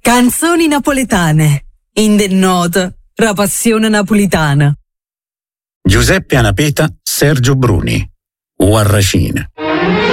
Canzoni napoletane. In del noto, la passione napolitana. Giuseppe Anapeta, Sergio Bruni. Uarracina.